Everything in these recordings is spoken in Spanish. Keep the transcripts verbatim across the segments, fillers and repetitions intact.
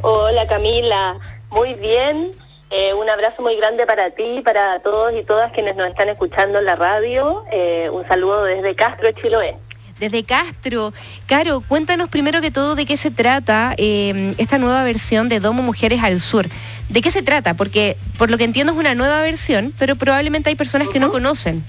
Hola Camila, muy bien. Eh, un abrazo muy grande para ti, para todos y todas quienes nos están escuchando en la radio. Eh, un saludo desde Castro, Chiloé. Desde Castro. Caro, cuéntanos primero que todo de qué se trata eh, esta nueva versión de Domo Mujeres al Sur. ¿De qué se trata? Porque por lo que entiendo es una nueva versión, pero probablemente hay personas que uh-huh. no conocen.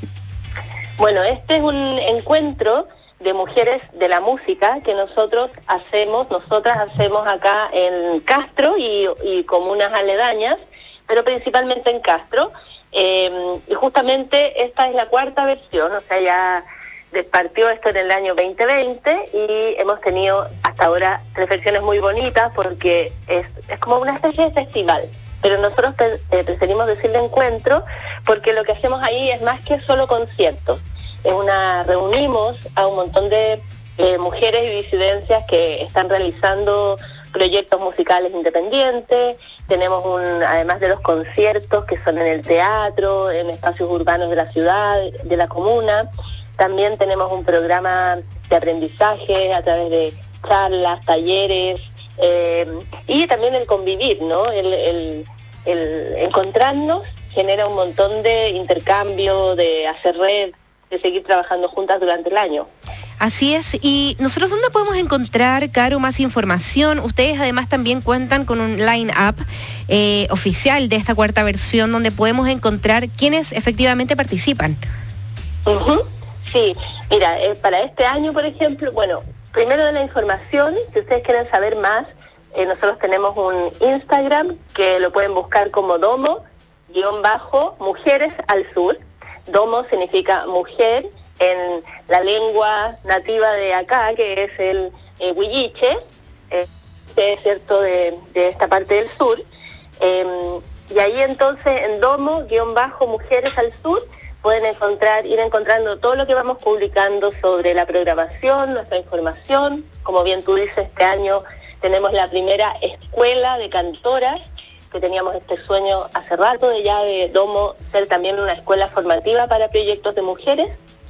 Bueno, este es un encuentro de mujeres de la música que nosotros hacemos, nosotras hacemos acá en Castro y, y comunas aledañas, pero principalmente en Castro. Eh, y justamente esta es la cuarta versión, o sea, ya partió esto en el año veinte veinte y hemos tenido hasta ahora tres versiones muy bonitas porque es, es como una especie de festival. Pero nosotros eh, preferimos decirle encuentro porque lo que hacemos ahí es más que solo conciertos. Es una reunimos a un montón de eh, mujeres y disidencias que están realizando proyectos musicales independientes. Tenemos un, además de los conciertos que son en el teatro, en espacios urbanos de la ciudad, de la comuna, también tenemos un programa de aprendizaje a través de charlas, talleres, eh, y también el convivir, ¿no? El, el, el encontrarnos genera un montón de intercambio, de hacer red, de seguir trabajando juntas durante el año. Así es, y nosotros ¿dónde podemos encontrar, Caro, más información? Ustedes además también cuentan con un line-up eh, oficial de esta cuarta versión donde podemos encontrar quienes efectivamente participan. Uh-huh. Sí, mira, eh, para este año, por ejemplo, bueno, primero de la información, si ustedes quieren saber más, eh, nosotros tenemos un Instagram que lo pueden buscar como Domo, guión bajo, Mujeres al Sur. Domo significa mujer en la lengua nativa de acá, que es el eh, huilliche, eh, que es cierto de, de esta parte del sur. Eh, y ahí entonces en Domo, guión bajo, Mujeres al Sur, pueden encontrar, ir encontrando todo lo que vamos publicando sobre la programación, nuestra información. Como bien tú dices, este año tenemos la primera escuela de cantoras, que teníamos este sueño hace rato de ya de Domo ser también una escuela formativa para proyectos de mujeres.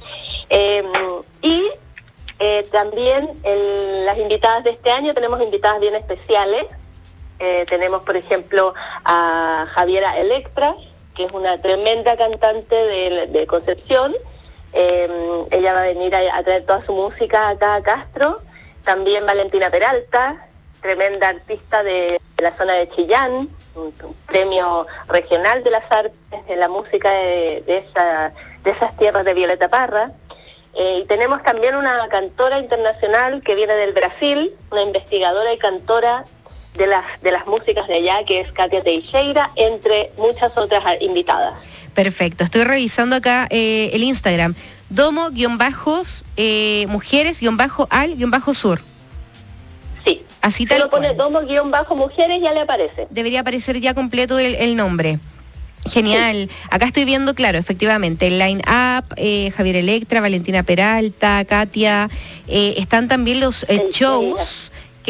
Eh, y eh, también el, las invitadas de este año, tenemos invitadas bien especiales. Eh, tenemos, por ejemplo, a Javiera Electra, que es una tremenda cantante de, de Concepción. Eh, ella va a venir a, a traer toda su música acá a Castro. También Valentina Peralta, tremenda artista de, de la zona de Chillán, un, un premio regional de las artes, de la música de, de, esa, de esas tierras de Violeta Parra. Eh, y tenemos también una cantora internacional que viene del Brasil, una investigadora y cantora de las de las músicas de allá, que es Katia Teixeira, entre muchas otras invitadas. Perfecto, estoy revisando acá eh, el Instagram, Domo, guión bajos, eh, mujeres, guión bajo, al, guión bajo, sur. Sí, así tal. Si lo pone Domo, guión bajo, mujeres, ya le aparece. Debería aparecer ya completo el, el nombre. Genial. Sí. Acá estoy viendo, claro, efectivamente, el line-up, eh, Javier Electra, Valentina Peralta, Katia, eh, están también los eh, shows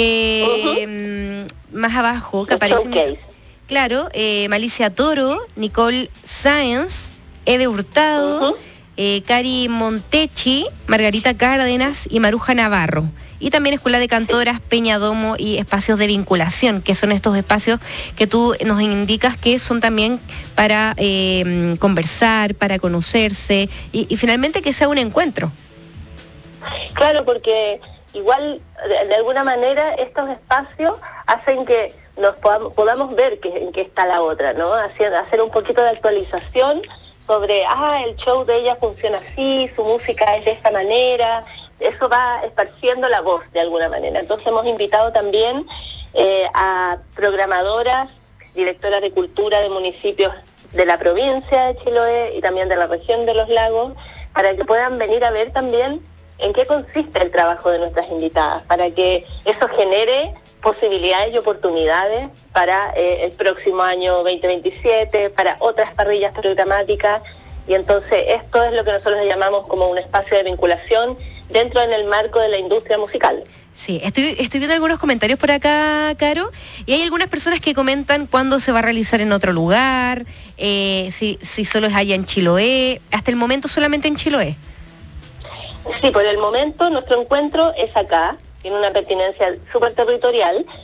que uh-huh. más abajo, que aparecen, showcase. Claro, eh, Malicia Toro, Nicole Sáenz, Ede Hurtado, uh-huh. eh, Cari Montechi, Margarita Cárdenas y Maruja Navarro. Y también Escuela de Cantoras, Peña Domo y espacios de vinculación, que son estos espacios que tú nos indicas que son también para eh, conversar, para conocerse y, y finalmente que sea un encuentro. Claro, porque igual, de, de alguna manera, estos espacios hacen que nos podamos, podamos ver que, en qué está la otra, ¿no? Hacer, hacer un poquito de actualización sobre, ah, el show de ella funciona así, su música es de esta manera. Eso va esparciendo la voz de alguna manera. Entonces hemos invitado también eh, a programadoras, directoras de cultura de municipios de la provincia de Chiloé y también de la región de los lagos, para que puedan venir a ver también en qué consiste el trabajo de nuestras invitadas, para que eso genere posibilidades y oportunidades para eh, el próximo año veinte veintisiete, para otras parrillas programáticas. Y entonces esto es lo que nosotros llamamos como un espacio de vinculación dentro en el marco de la industria musical. Sí, estoy, estoy viendo algunos comentarios por acá, Caro, y hay algunas personas que comentan cuándo se va a realizar en otro lugar, eh, si, si solo es allá en Chiloé, hasta el momento solamente en Chiloé. Sí, por el momento nuestro encuentro es acá, tiene una pertinencia súper territorial,